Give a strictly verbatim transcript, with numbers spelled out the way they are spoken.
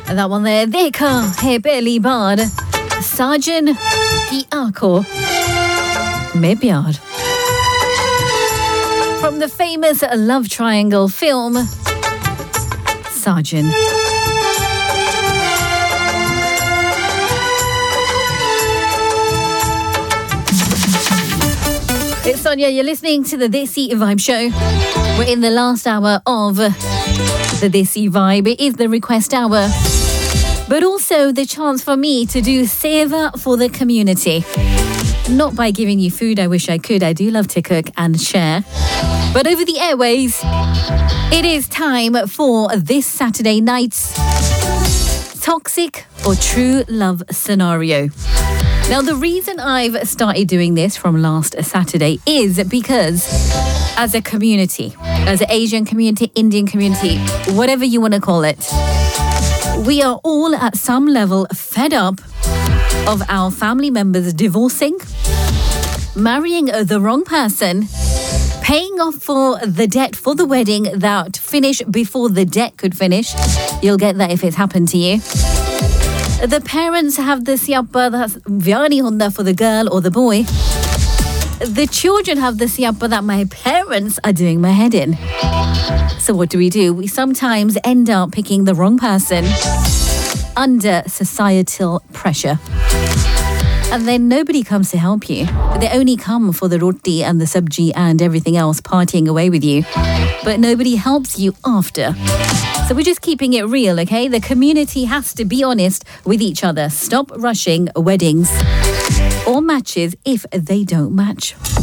That one there, देखा है पहली बार साजन की आंखों में प्यार. From the famous love triangle film, Sajan. It's Sonia, you're listening to the Desi Vibe Show. We're in the last hour of the Desi Vibe. It is the request hour, but also the chance for me to do seva for the community. Not by giving you food, I wish I could. I do love to cook and share. But over the airways, it is time for this Saturday night's Toxic or True Love Scenario. Now, the reason I've started doing this from last Saturday is because as a community, as an Asian community, Indian community, whatever you want to call it, we are all at some level fed up of our family members divorcing, marrying the wrong person, paying off for the debt for the wedding that finished before the debt could finish. You'll get that if it's happened to you. The parents have the siyappa that's vyani honda for the girl or the boy. The children have the siyappa that my parents are doing my head in. So what do we do? We sometimes end up picking the wrong person under societal pressure. And then nobody comes to help you. They only come for the roti and the sabji and everything else, partying away with you. But nobody helps you after. So we're just keeping it real, okay? The community has to be honest with each other. Stop rushing weddings or matches if they don't match.